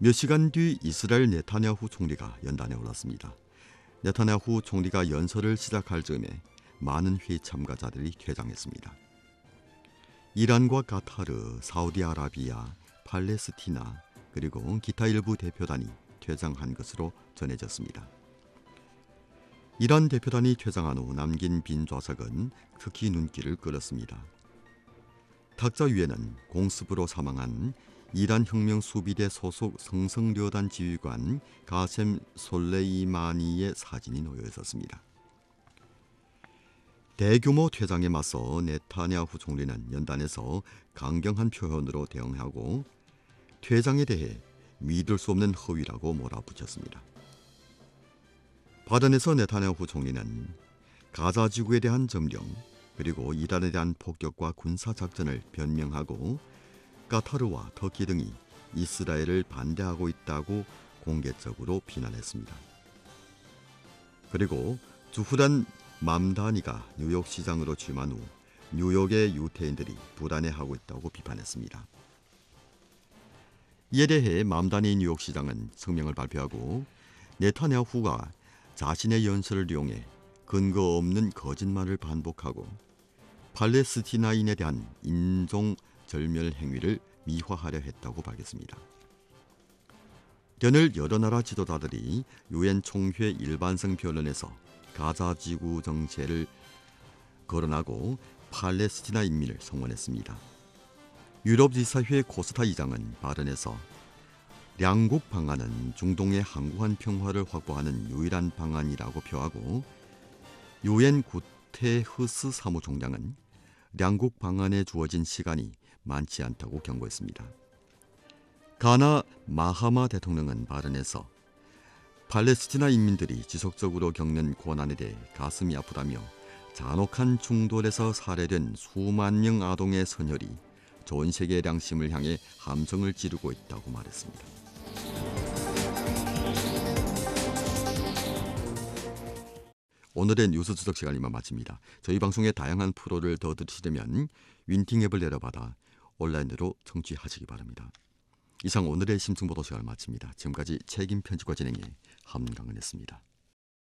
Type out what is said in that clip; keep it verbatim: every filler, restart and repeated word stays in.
몇 시간 뒤 이스라엘 네타냐후 총리가 연단에 올랐습니다. 네타냐후 총리가 연설을 시작할 즈음에 많은 회의 참가자들이 퇴장했습니다. 이란과 카타르, 사우디아라비아, 팔레스티나 그리고 기타 일부 대표단이 퇴장한 것으로 전해졌습니다. 이란 대표단이 퇴장한 후 남긴 빈 좌석은 특히 눈길을 끌었습니다. 탁자 위에는 공습으로 사망한 이란 혁명 수비대 소속 성성旅단 지휘관 가셈 솔레이마니의 사진이 놓여 있었습니다. 대규모 퇴장에 맞서 네타냐후 총리는 연단에서 강경한 표현으로 대응하고 퇴장에 대해 믿을 수 없는 허위라고 몰아붙였습니다. 발언에서 네타냐후 총리는 가자 지구에 대한 점령 그리고 이란에 대한 폭격과 군사작전을 변명하고 카타르와 터키 등이 이스라엘을 반대하고 있다고 공개적으로 비난했습니다. 그리고 주후란 맘다니가 뉴욕시장으로 취임한 후 뉴욕의 유태인들이 불안해하고 있다고 비판했습니다. 이에 대해 맘다니 뉴욕시장은 성명을 발표하고 네타냐후가 자신의 연설을 이용해 근거 없는 거짓말을 반복하고 팔레스티나인에 대한 인종 절멸 행위를 미화하려 했다고 밝혔습니다. 연일 여러 나라 지도자들이 유엔 총회 일반성 변론에서 가자 지구 정체를 거론하고 팔레스티나 인민을 성원했습니다. 유럽 지사회 코스타 의장은 발언에서 양국 방안은 중동의 항구한 평화를 확보하는 유일한 방안이라고 표하고 유엔 구테흐스 사무총장은 양국 방안에 주어진 시간이 많지 않다고 경고했습니다. 가나 마하마 대통령은 발언에서 팔레스티나 인민들이 지속적으로 겪는 고난에 대해 가슴이 아프다며 잔혹한 충돌에서 살해된 수만 명 아동의 선혈이 전 세계의 양심을 향해 함성을 지르고 있다고 말했습니다. 오늘의 뉴스 추적 시간 이만 마칩니다. 저희 방송의 다양한 프로를 더 들으시려면 윈팅 앱을 내려받아 온라인으로 청취하시기 바랍니다. 이상 오늘의 심층보도 시간을 마칩니다. 지금까지 책임 편집과 진행의 함강은했습니다.